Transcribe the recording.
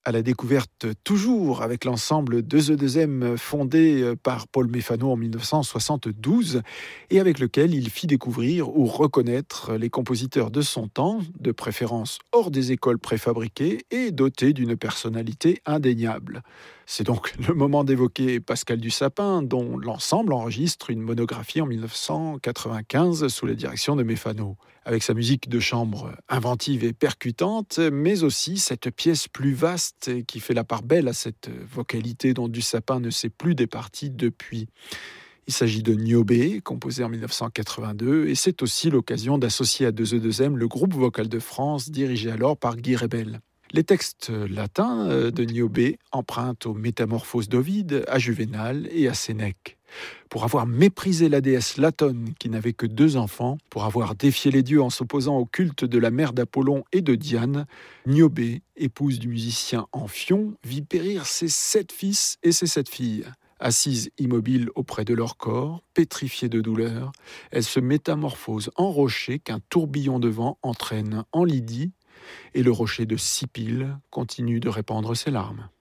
à la découverte toujours avec l'ensemble 2E2M fondé par Paul Méfano en 1972 et avec lequel il fit découvrir ou reconnaître les compositeurs de son temps, de préférence hors des écoles préfabriquées et dotés d'une personnalité indéniable. C'est donc le moment d'évoquer Pascal Dussapin, dont l'ensemble enregistre une monographie en 1995 sous la direction de Méfano. Avec sa musique de chambre inventive et percutante, mais aussi cette pièce plus vaste qui fait la part belle à cette vocalité dont Dussapin ne s'est plus départi depuis. Il s'agit de Niobé, composé en 1982, et c'est aussi l'occasion d'associer à 2E2M le groupe vocal de France, dirigé alors par Guy Rebel. Les textes latins de Niobé empruntent aux Métamorphoses d'Ovide, à Juvénal et à Sénèque. Pour avoir méprisé la déesse Latone qui n'avait que 2 enfants, pour avoir défié les dieux en s'opposant au culte de la mère d'Apollon et de Diane, Niobé, épouse du musicien Amphion, vit périr ses 7 fils et ses 7 filles. Assise immobile auprès de leur corps, pétrifiée de douleur, elle se métamorphose en rocher qu'un tourbillon de vent entraîne en Lydie, et le rocher de Sipyle continue de répandre ses larmes.